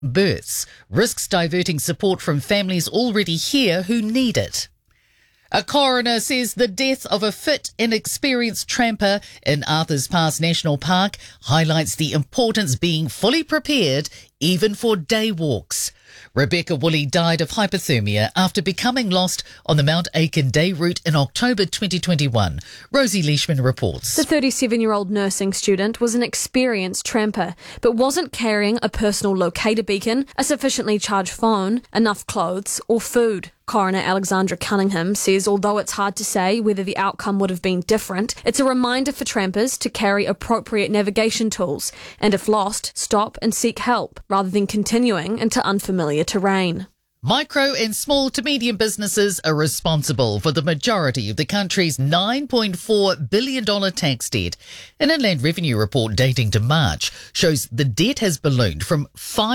births, risks diverting support from families already here who need it. A coroner says the death of a fit, inexperienced tramper in Arthurs Pass National Park highlights the importance being fully prepared even for day walks. Rebecca Woolley died of hypothermia after becoming lost on the Mount Aiken day route in October 2021. Rosie Leishman reports. The 37-year-old nursing student was an experienced tramper, but wasn't carrying a personal locator beacon, a sufficiently charged phone, enough clothes or food. Coroner Alexandra Cunningham says although it's hard to say whether the outcome would have been different, it's a reminder for trampers to carry appropriate navigation tools and if lost, stop and seek help rather than continuing into unfamiliar terrain. Micro and small to medium businesses are responsible for the majority of the country's $9.4 billion tax debt. An Inland Revenue report dating to March shows the debt has ballooned from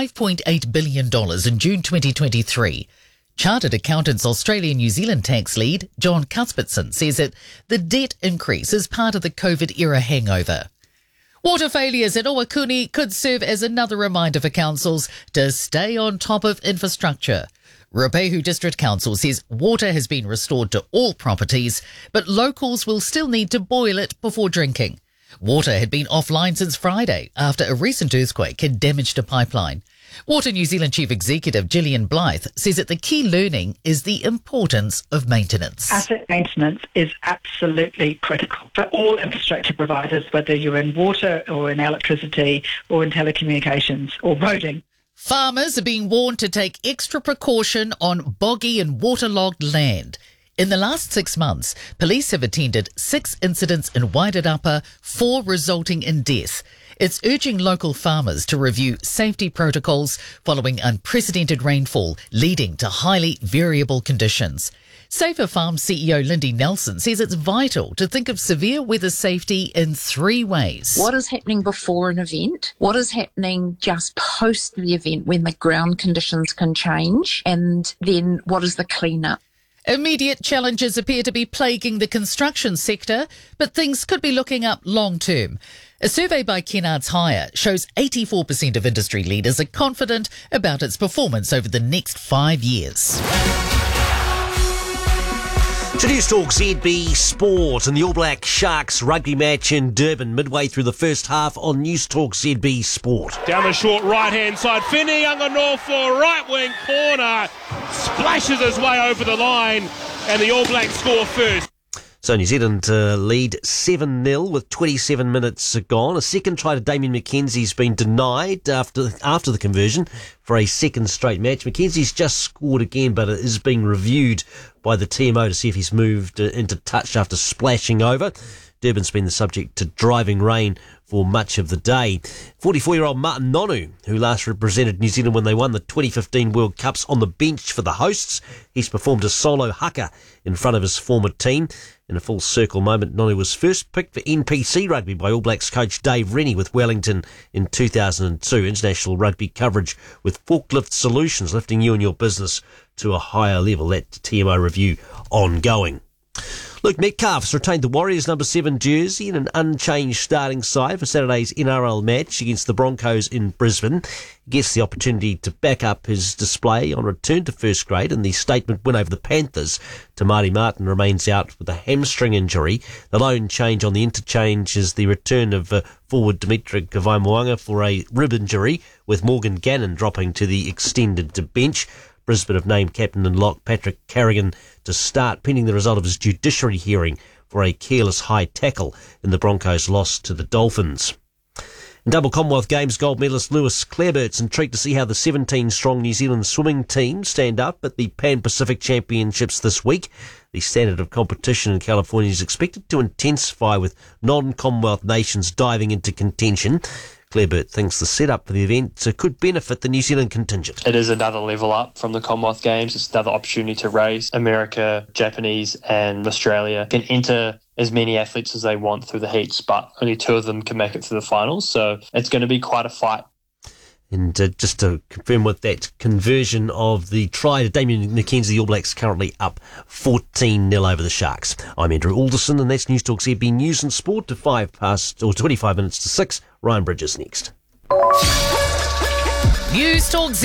$5.8 billion in June 2023. Chartered Accountants Australia-New Zealand tax lead John Cuthbertson says that the debt increase is part of the COVID-era hangover. Water failures at Owakuni could serve as another reminder for councils to stay on top of infrastructure. Ruapehu District Council says water has been restored to all properties, but locals will still need to boil it before drinking. Water had been offline since Friday after a recent earthquake had damaged a pipeline. Water New Zealand Chief Executive Gillian Blythe says that the key learning is the importance of maintenance. Asset maintenance is absolutely critical for all infrastructure providers, whether you're in water or in electricity or in telecommunications or roading. Farmers are being warned to take extra precaution on boggy and waterlogged land. In the last 6 months, police have attended 6 incidents in Wairarapa, 4 resulting in death. It's urging local farmers to review safety protocols following unprecedented rainfall, leading to highly variable conditions. Safer Farm CEO Lindy Nelson says it's vital to think of severe weather safety in 3 ways. What is happening before an event? What is happening just post the event when the ground conditions can change? And then what is the clean-up? Immediate challenges appear to be plaguing the construction sector, but things could be looking up long term. A survey by Kennards Hire shows 84% of industry leaders are confident about its performance over the next 5 years. To News Talk ZB Sport and the All Black Sharks rugby match in Durban midway through the first half on News Talk ZB Sport. Down the short right-hand side, Finney Anganor for right-wing corner, splashes his way over the line, and the All Blacks score first. So New Zealand lead 7-0 with 27 minutes gone. A second try to Damien McKenzie's been denied after the conversion for a second straight match. McKenzie's just scored again, but it is being reviewed by the TMO to see if he's moved into touch after splashing over. Durban's been the subject to driving rain for much of the day. 44-year-old Martin Nonu, who last represented New Zealand when they won the 2015 World Cups on the bench for the hosts. He's performed a solo haka in front of his former team. In a full circle moment, Nonu was first picked for NPC rugby by All Blacks coach Dave Rennie with Wellington in 2002. International rugby coverage with Forklift Solutions, lifting you and your business to a higher level. That TMO review ongoing. Luke Metcalf has retained the Warriors number 7 jersey in an unchanged starting side for Saturday's NRL match against the Broncos in Brisbane. He gets the opportunity to back up his display on return to first grade in the statement win over the Panthers. Tamari Martin remains out with a hamstring injury. The lone change on the interchange is the return of forward Dimitri Kavaimoanga for a rib injury, with Morgan Gannon dropping to the extended bench. Brisbane have named captain and lock Patrick Carrigan to start pending the result of his judiciary hearing for a careless high tackle in the Broncos' loss to the Dolphins. In double Commonwealth Games, gold medalist Lewis Clarebert's intrigued to see how the 17-strong New Zealand swimming team stand up at the Pan-Pacific Championships this week. The standard of competition in California is expected to intensify with non-Commonwealth nations diving into contention. Clarebert thinks the setup for the event could benefit the New Zealand contingent. It is another level up from the Commonwealth Games. It's another opportunity to race. America, Japanese and Australia can enter as many athletes as they want through the heats, but only 2 of them can make it to the finals. So it's going to be quite a fight. And just to confirm with that conversion of the try to Damien McKenzie, the All Blacks currently up 14-0 over the Sharks. I'm Andrew Alderson, and that's News Talk ZB News and Sport to 25 minutes to 6. Ryan Bridges next. News Talk